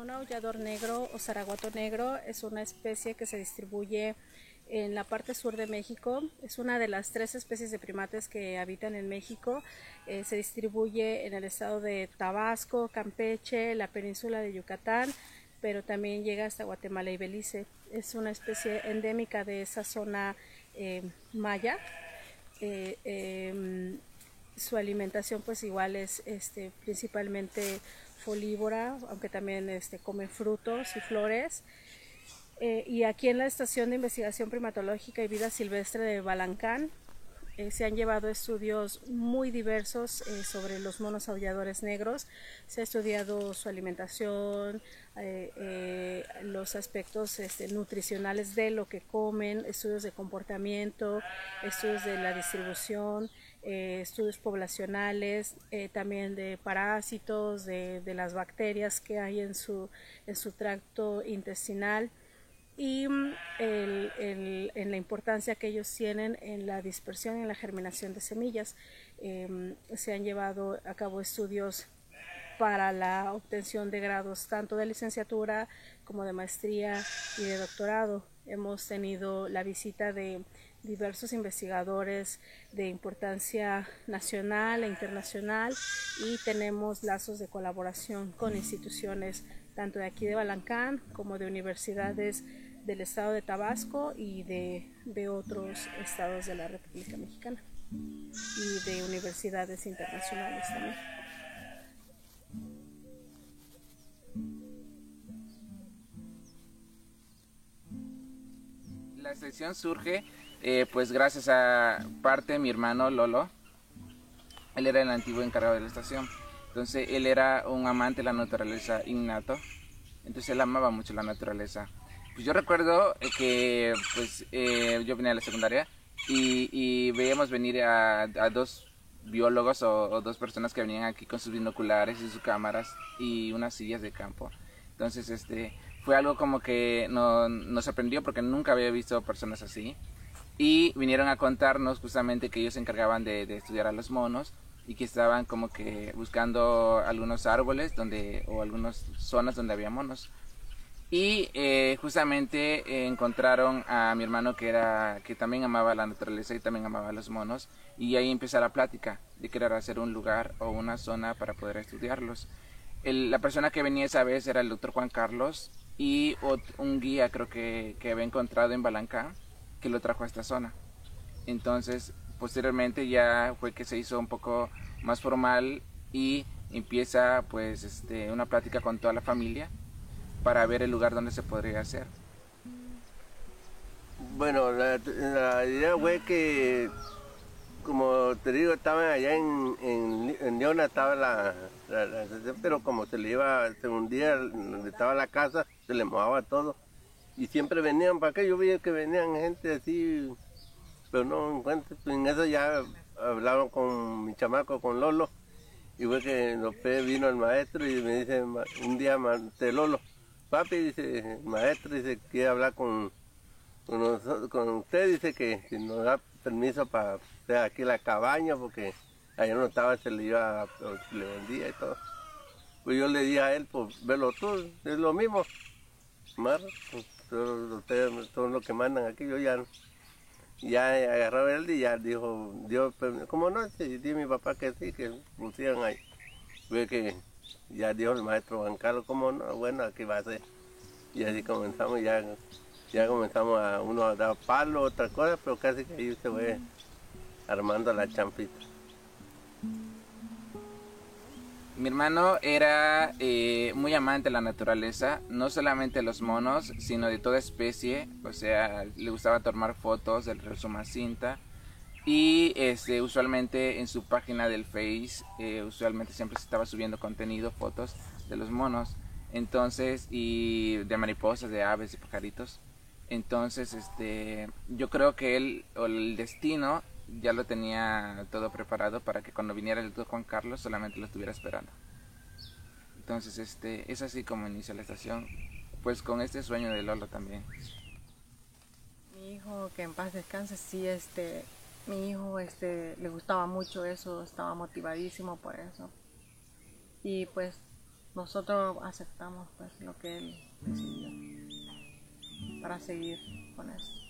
mono aullador negro o zaraguato negro es una especie que se distribuye en la parte sur de México. Es una de las 3 especies de primates que habitan en México. Se distribuye en el estado de Tabasco, Campeche, la península de Yucatán, pero también llega hasta Guatemala y Belice. Es una especie endémica de esa zona maya. Su alimentación pues igual es principalmente folívora, aunque también come frutos y flores. Y aquí en la Estación de Investigación Primatológica y Vida Silvestre de Balancán se han llevado estudios muy diversos sobre los monos aulladores negros. Se ha estudiado su alimentación, los aspectos nutricionales de lo que comen, estudios de comportamiento, estudios de la distribución, estudios poblacionales, también de parásitos, de las bacterias que hay en su tracto intestinal, y en la importancia que ellos tienen en la dispersión y en la germinación de semillas. Se han llevado a cabo estudios para la obtención de grados tanto de licenciatura como de maestría y de doctorado. Hemos tenido la visita de diversos investigadores de importancia nacional e internacional y tenemos lazos de colaboración con instituciones tanto de aquí de Balancán como de universidades del estado de Tabasco y de otros estados de la República Mexicana y de universidades internacionales también. La sección surge pues gracias a parte de mi hermano Lolo. Él era el antiguo encargado de la estación. Entonces él era un amante de la naturaleza innato. Entonces él amaba mucho la naturaleza. Pues yo recuerdo que pues yo venía a la secundaria y veíamos venir a dos biólogos o dos personas que venían aquí con sus binoculares y sus cámaras y unas sillas de campo. Entonces fue algo como que nos sorprendió porque nunca había visto personas así. Y vinieron a contarnos justamente que ellos se encargaban de estudiar a los monos y que estaban como que buscando algunos árboles o algunas zonas donde había monos. Y justamente encontraron a mi hermano que también amaba la naturaleza y también amaba a los monos. Y ahí empezó la plática de querer hacer un lugar o una zona para poder estudiarlos. La persona que venía esa vez era el doctor Juan Carlos y un guía creo que había encontrado en Balancán que lo trajo a esta zona. Entonces posteriormente ya fue que se hizo un poco más formal y empieza pues una plática con toda la familia para ver el lugar donde se podría hacer. Bueno, la idea fue que, como te digo, estaban allá en Leona, estaba pero como se le iba, se hundía donde estaba la casa, se le mojaba todo. Y siempre venían para acá, yo vi que venían gente así, pero no encuentro. En eso ya hablaron con mi chamaco, con Lolo, y fue que después vino el maestro y me dice un día, Lolo, papi, dice, el maestro dice, quiere hablar con usted, dice que si nos da permiso para hacer aquí la cabaña, porque allá no estaba, se le iba, se le vendía y todo. Pues yo le dije a él, pues velo tú, es lo mismo. Mar, pues, ustedes son los que mandan aquí, yo ya no. Ya agarró él y ya dijo, Dios, ¿cómo no? Sí, di mi papá que sí, que pusieron ahí. Ve que ya dijo el maestro Juan Carlos, ¿cómo no? Bueno, aquí va a ser. Y así comenzamos, ya comenzamos a uno a dar palo, otra cosa, pero casi que ahí se fue armando la champita. Mi hermano era muy amante de la naturaleza, no solamente de los monos, sino de toda especie. O sea, le gustaba tomar fotos del río Sumacinta. Y usualmente en su página del Face, usualmente siempre se estaba subiendo contenido, fotos de los monos. Entonces, y de mariposas, de aves, de pajaritos. Entonces, yo creo que él, o el destino, ya lo tenía todo preparado para que cuando viniera el doctor Juan Carlos solamente lo estuviera esperando. Entonces, es así como inicia la estación, pues con este sueño de Lolo también. Mi hijo, que en paz descanse, sí, mi hijo, le gustaba mucho eso, estaba motivadísimo por eso. Y pues nosotros aceptamos pues lo que él decidió para seguir con eso.